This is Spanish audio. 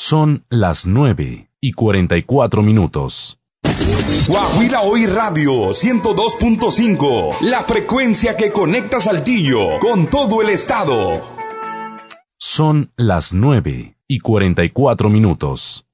Son las 9:44. Guaguila Hoy Radio 102.5, la frecuencia que conecta Saltillo con todo el estado. Son las 9:44.